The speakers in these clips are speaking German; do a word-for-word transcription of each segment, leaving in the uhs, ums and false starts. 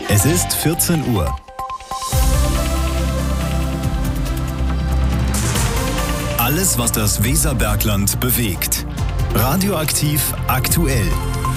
Es ist vierzehn Uhr. Alles, was das Weserbergland bewegt. Radioaktiv aktuell.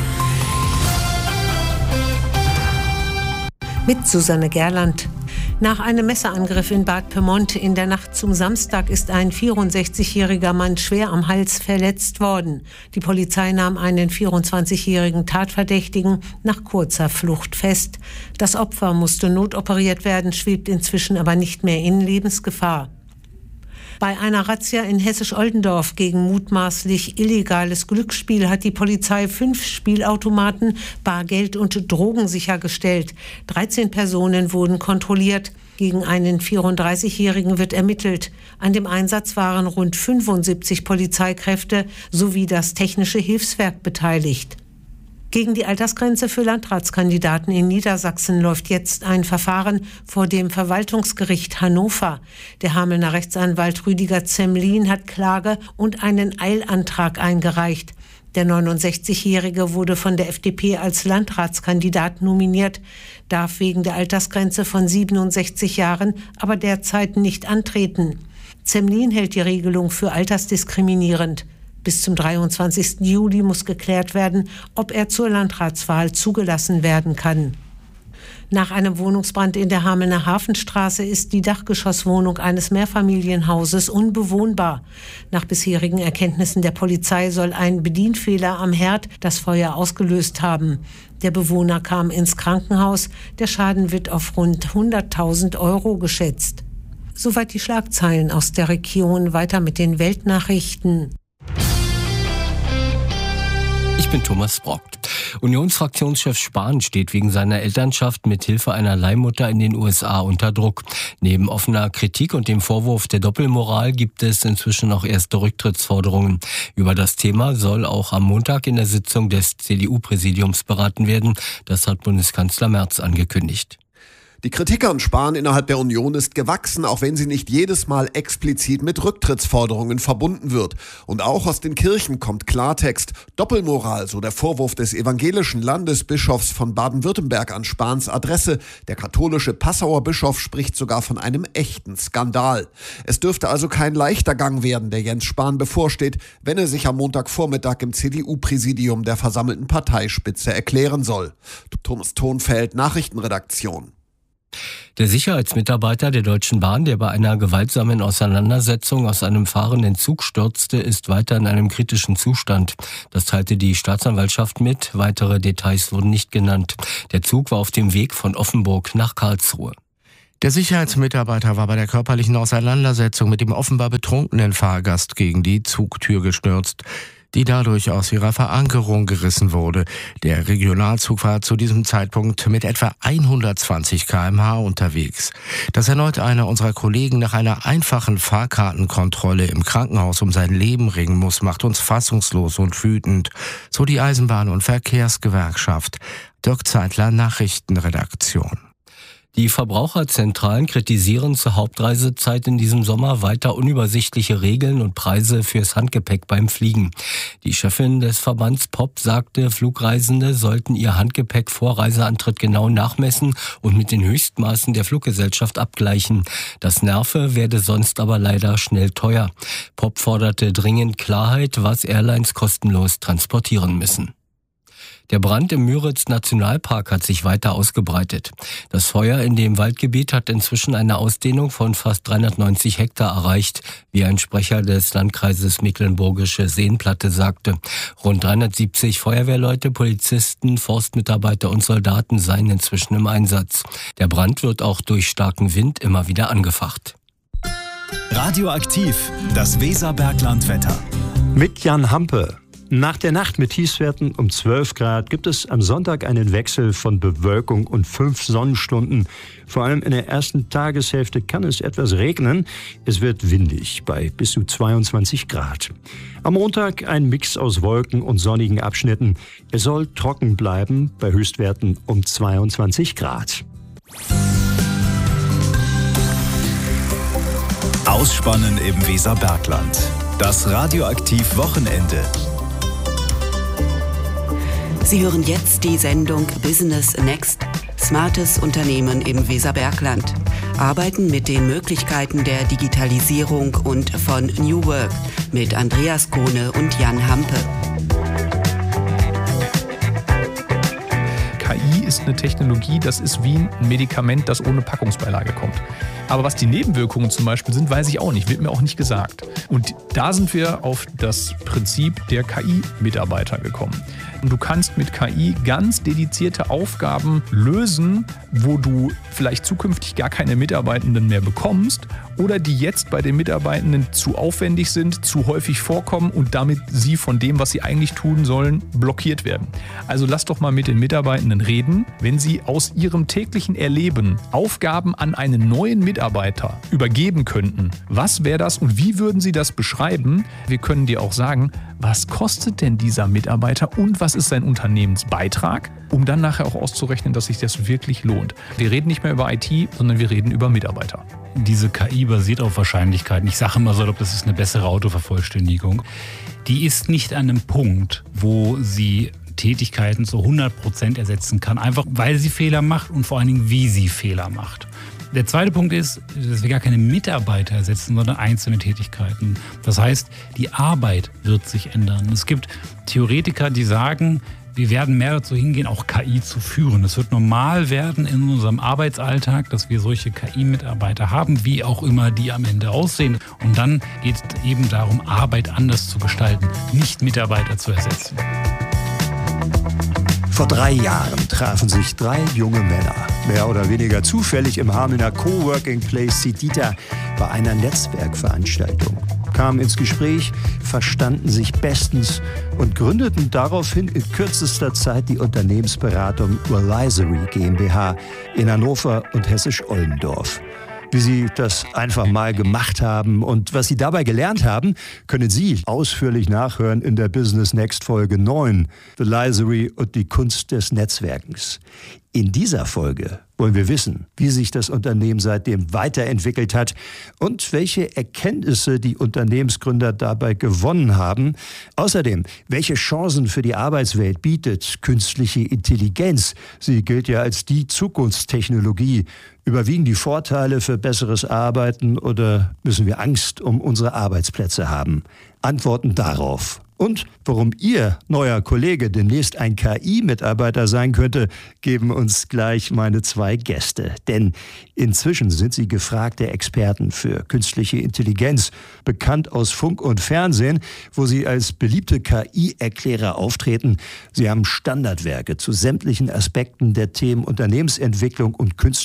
Mit Susanne Gerland. Nach einem Messerangriff in Bad Pyrmont in der Nacht zum Samstag ist ein vierundsechzigjähriger Mann schwer am Hals verletzt worden. Die Polizei nahm einen vierundzwanzigjährigen Tatverdächtigen nach kurzer Flucht fest. Das Opfer musste notoperiert werden, schwebt inzwischen aber nicht mehr in Lebensgefahr. Bei einer Razzia in Hessisch-Oldendorf gegen mutmaßlich illegales Glücksspiel hat die Polizei fünf Spielautomaten, Bargeld und Drogen sichergestellt. dreizehn Personen wurden kontrolliert. Gegen einen vierunddreißigjährigen wird ermittelt. An dem Einsatz waren rund fünfundsiebzig Polizeikräfte sowie das Technische Hilfswerk beteiligt. Gegen die Altersgrenze für Landratskandidaten in Niedersachsen läuft jetzt ein Verfahren vor dem Verwaltungsgericht Hannover. Der Hamelner Rechtsanwalt Rüdiger Zemlin hat Klage und einen Eilantrag eingereicht. Der neunundsechzigjährige wurde von der F D P als Landratskandidat nominiert, darf wegen der Altersgrenze von siebenundsechzig Jahren aber derzeit nicht antreten. Zemlin hält die Regelung für altersdiskriminierend. Bis zum dreiundzwanzigsten Juli muss geklärt werden, ob er zur Landratswahl zugelassen werden kann. Nach einem Wohnungsbrand in der Hamelner Hafenstraße ist die Dachgeschosswohnung eines Mehrfamilienhauses unbewohnbar. Nach bisherigen Erkenntnissen der Polizei soll ein Bedienfehler am Herd das Feuer ausgelöst haben. Der Bewohner kam ins Krankenhaus. Der Schaden wird auf rund hunderttausend Euro geschätzt. Soweit die Schlagzeilen aus der Region. Weiter mit den Weltnachrichten. Ich bin Thomas Brock. Unionsfraktionschef Spahn steht wegen seiner Elternschaft mit Hilfe einer Leihmutter in den U S A unter Druck. Neben offener Kritik und dem Vorwurf der Doppelmoral gibt es inzwischen auch erste Rücktrittsforderungen. Über das Thema soll auch am Montag in der Sitzung des C D U-Präsidiums beraten werden. Das hat Bundeskanzler Merz angekündigt. Die Kritik an Spahn innerhalb der Union ist gewachsen, auch wenn sie nicht jedes Mal explizit mit Rücktrittsforderungen verbunden wird. Und auch aus den Kirchen kommt Klartext. Doppelmoral, so der Vorwurf des evangelischen Landesbischofs von Baden-Württemberg an Spahns Adresse. Der katholische Passauer Bischof spricht sogar von einem echten Skandal. Es dürfte also kein leichter Gang werden, der Jens Spahn bevorsteht, wenn er sich am Montagvormittag im C D U-Präsidium der versammelten Parteispitze erklären soll. Thomas Thonfeld, Nachrichtenredaktion. Der Sicherheitsmitarbeiter der Deutschen Bahn, der bei einer gewaltsamen Auseinandersetzung aus einem fahrenden Zug stürzte, ist weiter in einem kritischen Zustand. Das teilte die Staatsanwaltschaft mit. Weitere Details wurden nicht genannt. Der Zug war auf dem Weg von Offenburg nach Karlsruhe. Der Sicherheitsmitarbeiter war bei der körperlichen Auseinandersetzung mit dem offenbar betrunkenen Fahrgast gegen die Zugtür gestürzt, die dadurch aus ihrer Verankerung gerissen wurde. Der Regionalzug war zu diesem Zeitpunkt mit etwa hundertzwanzig Kilometer pro Stunde unterwegs. Dass erneut einer unserer Kollegen nach einer einfachen Fahrkartenkontrolle im Krankenhaus um sein Leben ringen muss, macht uns fassungslos und wütend, so die Eisenbahn- und Verkehrsgewerkschaft. Dirk Zeitler, Nachrichtenredaktion. Die Verbraucherzentralen kritisieren zur Hauptreisezeit in diesem Sommer weiter unübersichtliche Regeln und Preise fürs Handgepäck beim Fliegen. Die Chefin des Verbands P O P sagte, Flugreisende sollten ihr Handgepäck vor Reiseantritt genau nachmessen und mit den Höchstmaßen der Fluggesellschaft abgleichen. Das nerve, werde sonst aber leider schnell teuer. P O P forderte dringend Klarheit, was Airlines kostenlos transportieren müssen. Der Brand im Müritz-Nationalpark hat sich weiter ausgebreitet. Das Feuer in dem Waldgebiet hat inzwischen eine Ausdehnung von fast dreihundertneunzig Hektar erreicht, wie ein Sprecher des Landkreises Mecklenburgische Seenplatte sagte. Rund dreihundertsiebzig Feuerwehrleute, Polizisten, Forstmitarbeiter und Soldaten seien inzwischen im Einsatz. Der Brand wird auch durch starken Wind immer wieder angefacht. Radioaktiv, das Weserberglandwetter. Mit Jan Hampe. Nach der Nacht mit Tiefstwerten um zwölf Grad gibt es am Sonntag einen Wechsel von Bewölkung und fünf Sonnenstunden. Vor allem in der ersten Tageshälfte kann es etwas regnen. Es wird windig bei bis zu zweiundzwanzig Grad. Am Montag ein Mix aus Wolken und sonnigen Abschnitten. Es soll trocken bleiben bei Höchstwerten um zweiundzwanzig Grad. Ausspannen im Weserbergland. Das Radioaktiv-Wochenende. Sie hören jetzt die Sendung Business Next. Smartes Unternehmen im Weserbergland. Arbeiten mit den Möglichkeiten der Digitalisierung und von New Work mit Andreas Kohne und Jan Hampe. K I ist eine Technologie, das ist wie ein Medikament, das ohne Packungsbeilage kommt. Aber was die Nebenwirkungen zum Beispiel sind, weiß ich auch nicht, wird mir auch nicht gesagt. Und da sind wir auf das Prinzip der K I-Mitarbeiter gekommen. Und du kannst mit K I ganz dedizierte Aufgaben lösen, wo du vielleicht zukünftig gar keine Mitarbeitenden mehr bekommst oder die jetzt bei den Mitarbeitenden zu aufwendig sind, zu häufig vorkommen und damit sie von dem, was sie eigentlich tun sollen, blockiert werden. Also lass doch mal mit den Mitarbeitenden reden, wenn sie aus ihrem täglichen Erleben Aufgaben an einen neuen Mitarbeiter übergeben könnten. Was wäre das und wie würden sie das beschreiben? Wir können dir auch sagen, was kostet denn dieser Mitarbeiter und was ist sein Unternehmensbeitrag, um dann nachher auch auszurechnen, dass sich das wirklich lohnt. Wir reden nicht mehr über I T, sondern wir reden über Mitarbeiter. Diese K I basiert auf Wahrscheinlichkeiten. Ich sage immer so, das ist eine bessere Autovervollständigung. Die ist nicht an einem Punkt, wo sie Tätigkeiten zu hundert Prozent ersetzen kann, einfach weil sie Fehler macht und vor allen Dingen, wie sie Fehler macht. Der zweite Punkt ist, dass wir gar keine Mitarbeiter ersetzen, sondern einzelne Tätigkeiten. Das heißt, die Arbeit wird sich ändern. Es gibt Theoretiker, die sagen, wir werden mehr dazu hingehen, auch K I zu führen. Es wird normal werden in unserem Arbeitsalltag, dass wir solche K I-Mitarbeiter haben, wie auch immer die am Ende aussehen. Und dann geht es eben darum, Arbeit anders zu gestalten, nicht Mitarbeiter zu ersetzen. Vor drei Jahren trafen sich drei junge Männer, mehr oder weniger zufällig im Hamelner Coworking Place Sidita bei einer Netzwerkveranstaltung, kamen ins Gespräch, verstanden sich bestens und gründeten daraufhin in kürzester Zeit die Unternehmensberatung Realizery GmbH in Hannover und Hessisch-Ollendorf. Wie sie das einfach mal gemacht haben und was sie dabei gelernt haben, können Sie ausführlich nachhören in der Business Next Folge neun, Realizery und die Kunst des Netzwerkens. In dieser Folge wollen wir wissen, wie sich das Unternehmen seitdem weiterentwickelt hat und welche Erkenntnisse die Unternehmensgründer dabei gewonnen haben. Außerdem, welche Chancen für die Arbeitswelt bietet künstliche Intelligenz? Sie gilt ja als die Zukunftstechnologie. Überwiegen die Vorteile für besseres Arbeiten oder müssen wir Angst um unsere Arbeitsplätze haben? Antworten darauf. Und warum Ihr neuer Kollege demnächst ein K I-Mitarbeiter sein könnte, geben uns gleich meine zwei Gäste. Denn inzwischen sind sie gefragte Experten für künstliche Intelligenz, bekannt aus Funk und Fernsehen, wo sie als beliebte K I-Erklärer auftreten. Sie haben Standardwerke zu sämtlichen Aspekten der Themen Unternehmensentwicklung und künstliche